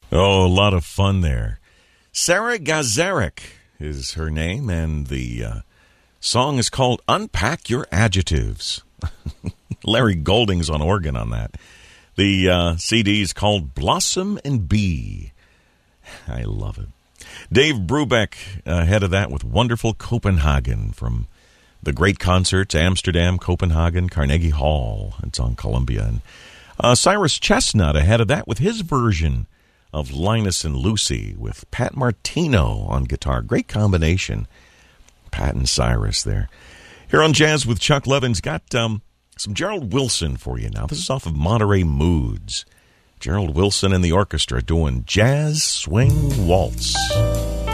Oh, a lot of fun there. Sarah Gazarek is her name, and the song is called Unpack Your Adjectives. Larry Golding's on organ on that. The CD is called Blossom and Bee. I love it. Dave Brubeck ahead of that with Wonderful Copenhagen from the great concerts, Amsterdam, Copenhagen, Carnegie Hall. It's on Columbia. And Cyrus Chestnut ahead of that with his version of Linus and Lucy with Pat Martino on guitar. Great combination. Pat and Cyrus there. Here on Jazz with Chuck Levin's got some Gerald Wilson for you now. This is off of Monterey Moods. Gerald Wilson and the orchestra doing Jazz Swing Waltz.